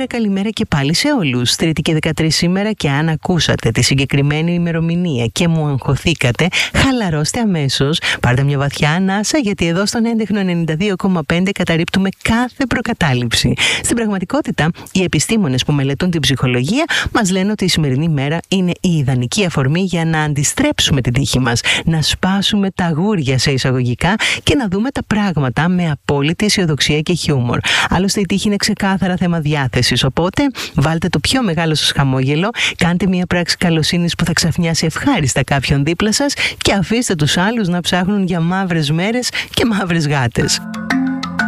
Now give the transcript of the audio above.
καλημέρα και πάλι σε όλους. Τρίτη και 13 σήμερα, και αν ακούσατε τη συγκεκριμένη ημερομηνία και μου αγχωθήκατε, χαλαρώστε αμέσως, πάρτε μια βαθιά ανάσα, γιατί εδώ στον έντεχνο 92,5 καταρρίπτουμε κάθε προκατάληψη. Στην πραγματικότητα, οι επιστήμονες που μελετούν την ψυχολογία μας λένε ότι η σημερινή μέρα είναι η ιδανική αφορμή για να αντιστρέψουμε την τύχη μας, να σπάσουμε τα αγούρια σε εισαγωγικά και να δούμε τα πράγματα με απόλυτη αισιοδοξία και χιούμορ. Άλλωστε, η τύχη είναι ξεκάθαρα θέμα διάθεσης, οπότε βάλτε το πιο μεγάλο σας χαμόγελο, κάντε μια πράξη καλοσύνης που θα ξαφνιάσει ευχάριστα κάποιον δίπλα σας και αφήστε τους άλλους να ψάχνουν για μαύρες μέρες και μαύρες γάτες.